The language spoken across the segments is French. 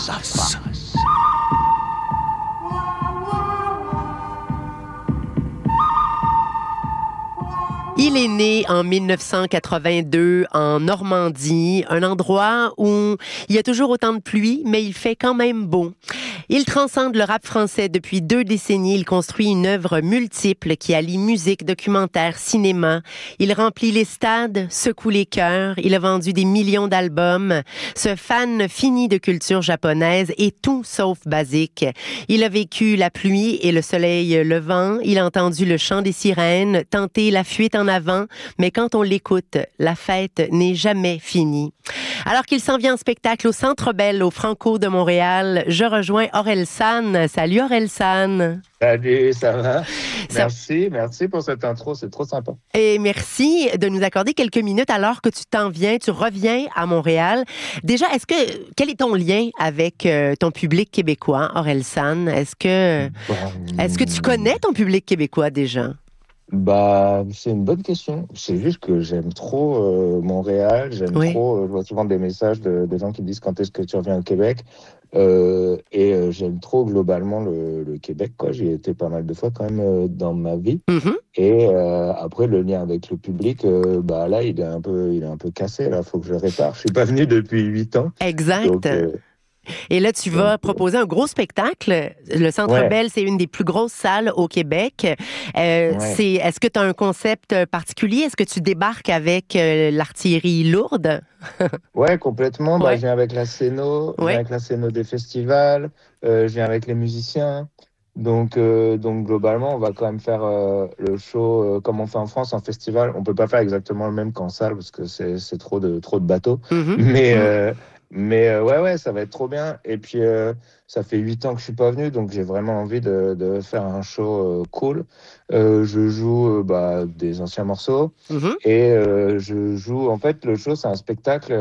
Il est né en 1982 en Normandie, un endroit où il y a toujours autant de pluie, mais il fait quand même beau. Il transcende le rap français depuis 2 décennies. Il construit une œuvre multiple qui allie musique, documentaire, cinéma. Il remplit les stades, secoue les cœurs. Il a vendu des millions d'albums. Ce fan fini de culture japonaise est tout sauf basique. Il a vécu la pluie et le soleil levant. Il a entendu le chant des sirènes, tenté la fuite en avant. Mais quand on l'écoute, la fête n'est jamais finie. Alors qu'il s'en vient en spectacle au Centre Bell, au Franco de Montréal, je rejoins Orelsan. Salut Orelsan. Salut, ça va? Merci pour cette intro, c'est trop sympa. Et merci de nous accorder quelques minutes alors que tu reviens à Montréal. Déjà, quel est ton lien avec ton public québécois, Orelsan? Est-ce que tu connais ton public québécois déjà? C'est une bonne question. C'est juste que j'aime trop Montréal, je vois souvent des messages de gens qui disent quand est-ce que tu reviens au Québec. J'aime trop globalement le Québec, quoi. J'y ai été pas mal de fois quand même dans ma vie. Mm-hmm. Et après le lien avec le public, là il est un peu cassé. Là, faut que je répare. Je suis pas venu depuis 8 ans. Exact. Donc, et là, tu vas proposer un gros spectacle. Le Centre Bell, c'est une des plus grosses salles au Québec. Est-ce que tu as un concept particulier? Est-ce que tu débarques avec l'artillerie lourde? Ouais, complètement. Je viens avec la scéno, des festivals, je viens avec les musiciens. Donc globalement, on va quand même faire le show comme on fait en France en festival. On peut pas faire exactement le même qu'en salle parce que c'est trop de bateaux. Mm-hmm. Mais ça va être trop bien. Et puis, ça fait 8 ans que je suis pas venu, donc j'ai vraiment envie de faire un show cool. Je joue des anciens morceaux. Mm-hmm. Et je joue... En fait, le show, c'est un spectacle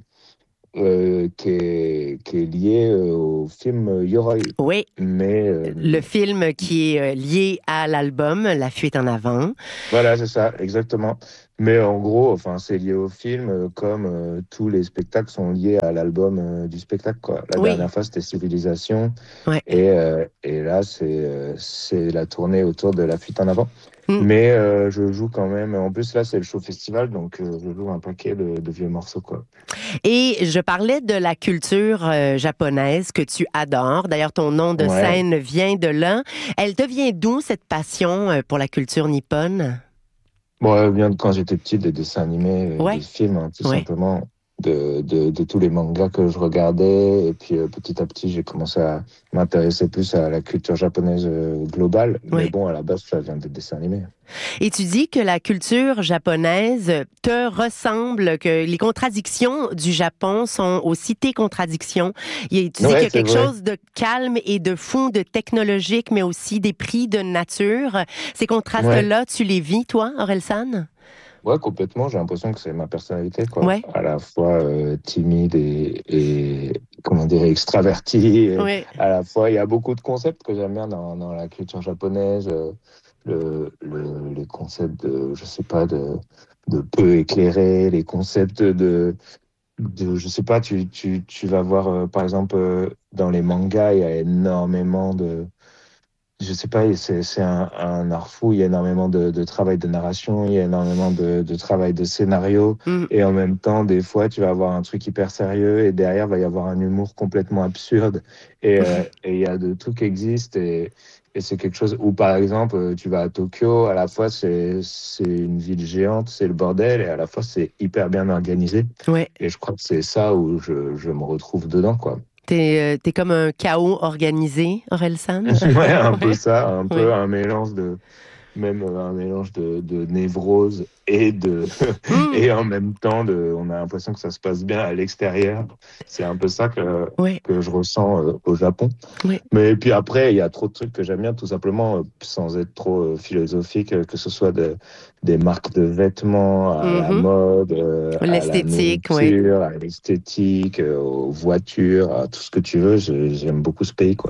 qui est lié au film Yoroi. Oui, mais le film qui est lié à l'album La Fuite en avant. Voilà, c'est ça, exactement. Mais en gros, c'est lié au film comme tous les spectacles sont liés à l'album du spectacle, quoi. La dernière fois, c'était Civilisation. Ouais. Et là, c'est la tournée autour de La Fuite en avant. Mais je joue quand même. En plus, là, c'est le show festival, donc je joue un paquet de vieux morceaux, quoi. Et je parlais de la culture japonaise que tu adores. D'ailleurs, ton nom de scène vient de là. Elle te vient d'où, cette passion pour la culture nippone? Elle vient de quand j'étais petit, des dessins animés, des films, tout simplement. De tous les mangas que je regardais. Et puis, petit à petit, j'ai commencé à m'intéresser plus à la culture japonaise globale. Mais bon, à la base, ça vient des dessins animés. Et tu dis que la culture japonaise te ressemble, que les contradictions du Japon sont aussi tes contradictions. Tu dis qu'il y a quelque chose de calme et de fou, de technologique, mais aussi d'épris de nature. Ces contrastes-là, tu les vis, toi, Orelsan? Ouais, complètement. J'ai l'impression que c'est ma personnalité, quoi. Ouais. À la fois timide et comment dire, extraverti. À la fois, il y a beaucoup de concepts que j'aime bien dans la culture japonaise. Les concepts de, je sais pas, de peu éclairé, les concepts de je sais pas, tu vas voir, par exemple, dans les mangas, il y a énormément de... Je sais pas, c'est un art fou, il y a énormément de travail de narration, il y a énormément de travail de scénario, et en même temps, des fois, tu vas avoir un truc hyper sérieux, et derrière, va y avoir un humour complètement absurde, et il y a de tout qui existe, et c'est quelque chose où, par exemple, tu vas à Tokyo, à la fois, c'est une ville géante, c'est le bordel, et à la fois, c'est hyper bien organisé, et je crois que c'est ça où je me retrouve dedans, quoi. T'es comme un chaos organisé, Orelsan? Ouais, un peu ça, un mélange de névrose et et en même temps on a l'impression que ça se passe bien à l'extérieur. C'est un peu ça que je ressens au Japon. Mais puis après, il y a trop de trucs que j'aime bien, tout simplement, sans être trop philosophique, que ce soit des marques de vêtements à la mode, l'esthétique, à la nourriture, à l'esthétique, aux voitures, à tout ce que tu veux. J'aime beaucoup ce pays, quoi.